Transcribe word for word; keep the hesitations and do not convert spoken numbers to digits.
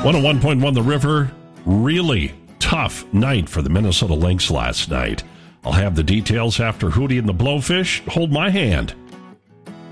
one oh one point one The River, really tough night for the Minnesota Lynx last night. I'll have the details after Hootie and the Blowfish. Hold my hand.